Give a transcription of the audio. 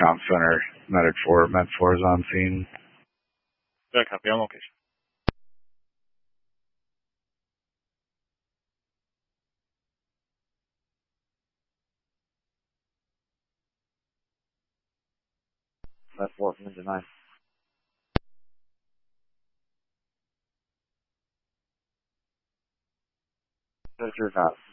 Comm Center, Med 4 is on scene. Yeah, copy on location. Med 4 from engine 9. Your copy.